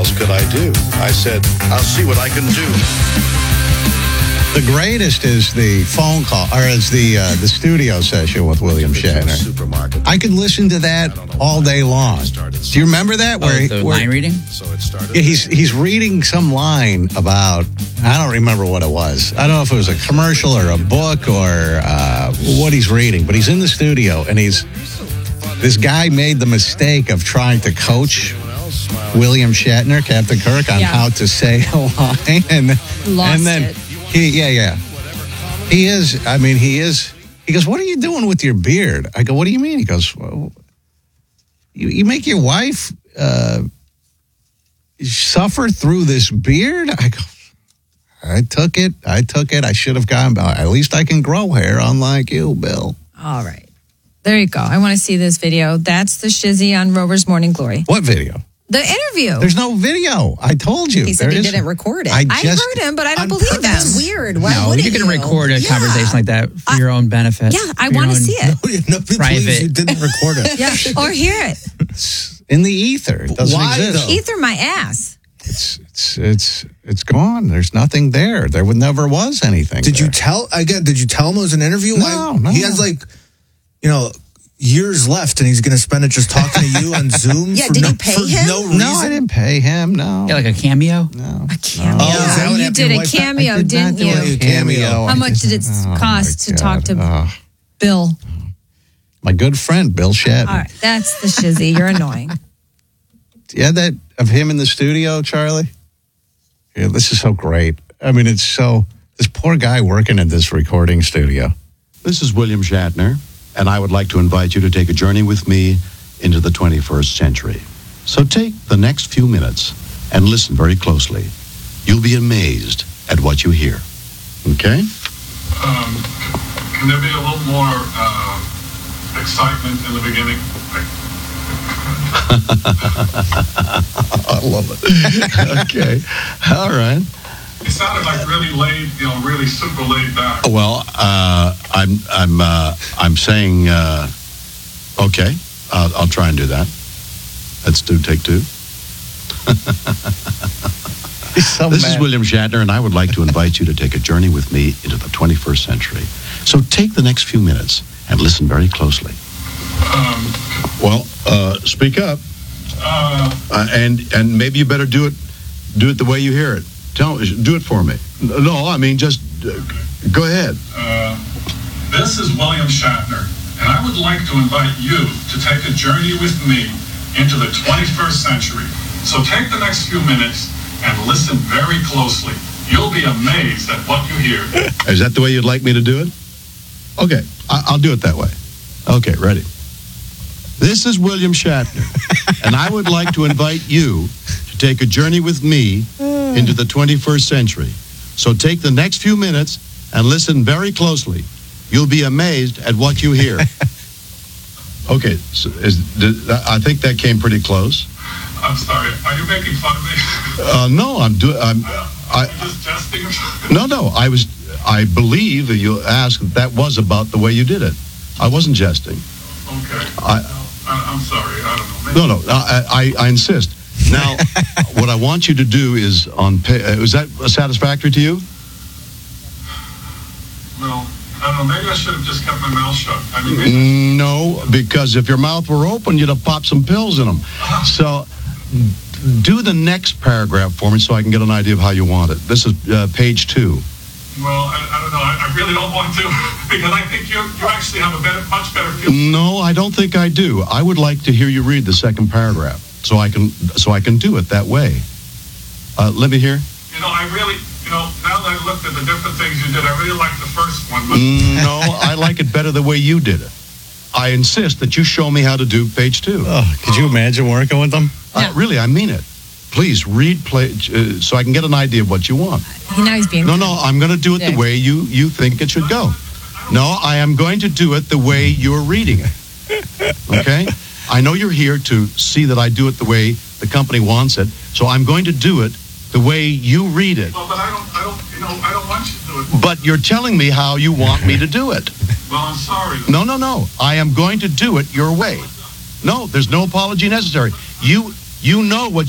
else could I do? I said, I'll see what I can do. The greatest is the phone call, or is the studio session with William Shatner. Supermarket. I could listen to that all day long. Do you remember that? The line reading? So it started. Yeah, he's reading some line about, I don't remember what it was. I don't know if it was a commercial or a book or what he's reading, but he's in the studio and this guy made the mistake of trying to coach William Shatner, Captain Kirk, on how to say a line, and then it. He is. He goes, what are you doing with your beard? I go, what do you mean? He goes, well, you make your wife suffer through this beard? I go, I took it. I should have gone, at least I can grow hair, unlike you, Bill. All right. There you go. I want to see this video. That's the shizzy on Rover's Morning Glory. What video? The interview. The's no video. I told you. He said he didn't record it. I heard him, but I don't believe him. That's weird. Why No, wouldn't you're going to record a conversation like that for your own benefit. Yeah, I want to see it. No, please, you didn't record it. Yeah, or hear it. It's in the ether. It doesn't exist. Ether my ass. It's gone. There's nothing there. There never was anything. Did you tell him it was an interview? No. He has years left, and he's going to spend it just talking to you on Zoom. Yeah, did you pay him? No reason. No, I didn't pay him. No. Yeah, like a cameo? No. A cameo. Oh, is that what you happened? did Your a wife- cameo, I did didn't not do you? a cameo. How much did it cost to talk to Bill? My good friend, Bill Shatner. All right, that's the shizzy. You're annoying. Yeah, that of him in the studio, Charlie? Yeah, this is so great. I mean, this poor guy working in this recording studio. This is William Shatner, and I would like to invite you to take a journey with me into the 21st century. So take the next few minutes and listen very closely. You'll be amazed at what you hear. Okay? Can there be a little more excitement in the beginning? I love it. Okay. All right. It sounded like really laid, really super laid back. Well, I'm saying, okay, I'll try and do that. Let's take two. This is William Shatner, and I would like to invite you to take a journey with me into the 21st century. So take the next few minutes and listen very closely. Speak up, and maybe you better do it the way you hear it. Do it for me. No, I mean just go ahead. This is William Shatner, and I would like to invite you to take a journey with me into the 21st century. So take the next few minutes and listen very closely. You'll be amazed at what you hear. Is that the way you'd like me to do it? Okay, I'll do it that way. Okay, ready. This is William Shatner, and I would like to invite you to take a journey with me into the 21st century. So take the next few minutes and listen very closely. You'll be amazed at what you hear. Okay, so I think that came pretty close. I'm sorry. Are you making fun of me? No, I'm just jesting. No. I believe that you asked that was about the way you did it. I wasn't jestting. Okay. I'm sorry. I don't know. No. I insist. Now, what I want you to do is is that satisfactory to you? Well, I don't know. Maybe I should have just kept my mouth shut. I mean, no, because if your mouth were open, you'd have popped some pills in them. So, do the next paragraph for me so I can get an idea of how you want it. This is page 2. Well, I don't know. I really don't want to because I think you actually have a much better feel. No, I don't think I do. I would like to hear you read the second paragraph so I can do it that way. Let me hear. I really, now that I've looked at the different things you did, I really like the first one. But No, I like it better the way you did it. I insist that you show me how to do page 2. Oh, could you imagine working with them? Really, I mean it. Please read so I can get an idea of what you want. Now he's being... No, I'm going to do it the way you think it should go. No, I am going to do it the way you're reading it. Okay? I know you're here to see that I do it the way the company wants it, so I'm going to do it the way you read it. Well, but I don't want you to do it. But you're telling me how you want me to do it. Well, I'm sorry. No. I am going to do it your way. No, there's no apology necessary. You know what